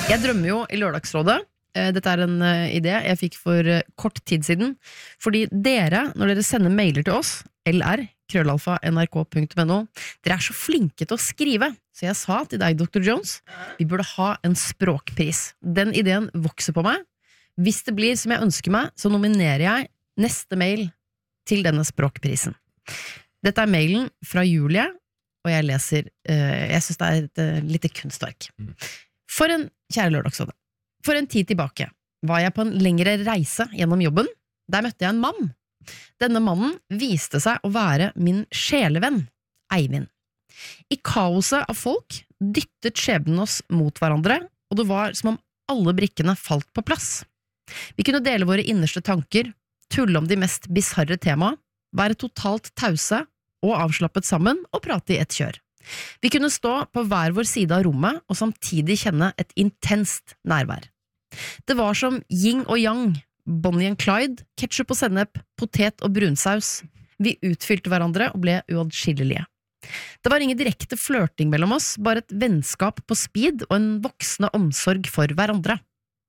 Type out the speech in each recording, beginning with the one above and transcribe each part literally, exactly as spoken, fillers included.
Jeg drømmer jo i lørdagsrådet. Dette er en idé jeg fikk for kort tid siden. Fordi dere, når dere sender mailer til oss, lr, krøllalfa, nrk punktum no, dere er så flinke til å skrive. Så jeg sa til deg, doktor Jones, vi burde ha en språkpris. Den ideen vokser på meg. Hvis det blir som jeg ønsker meg, så nominerer jeg neste mail til denne språkprisen. Dette er mailen fra Julie, og jeg leser, jeg synes det er et lite kunstverk. For en, kjære lørdagsrådet, for en tid tilbake var jeg på en lengre reise gjennom jobben. Der møtte jeg en mann. Denne mannen viste seg å være min sjelevenn, Eivind. I kaoset av folk dyttet skjebnen oss mot hverandre, og det var som om alle brikkene falt på plass. Vi kunne dele våre innerste tanker, tulle om de mest bizarre tema, være totalt tause og avslappet sammen og prate i ett kjør. Vi kunne stå på hver vår side av rommet og samtidig kjenne et intenst nærvær. Det var som yin og yang, Bonnie and Clyde, ketchup og sennep, potet og brunsaus. Vi utfylte hverandre og ble uadskillelige. Det var ingen direkte flørting mellom oss, bare et vennskap på speed og en voksende omsorg for hverandre.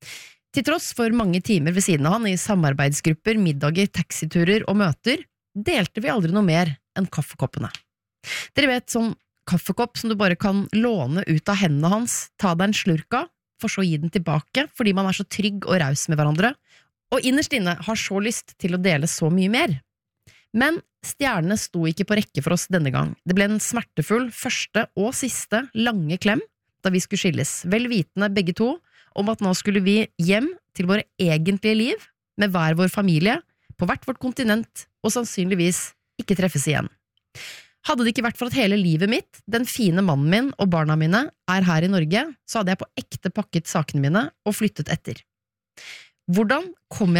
Til tross for mange timer ved siden av han i samarbeidsgrupper, middager, taxiturer og møter, delte vi aldri noe mer enn kaffekoppene. Dere vet, sånn kaffekopp som du bare kan låne ut av hendene hans, ta deg en slurk av, for så å gi den tilbake, fordi man er så trygg og raus med hverandre, og innerst inne har så lyst til å dele så mye mer. Men stjernene sto ikke på rekke for oss denne gang. Det ble en smertefull første og siste lange klem da vi skulle skilles, vel vitende begge to om at nå skulle vi hjem til våre egentlige liv med hver vår familie, på hvert vårt kontinent, og sannsynligvis ikke treffes igjen. Hadde det ikke vært for at hele livet mitt, den fine mannen min og barna mine er her i Norge, så hadde jeg på ekte pakket sakene mine og flyttet etter. Hvordan kom jeg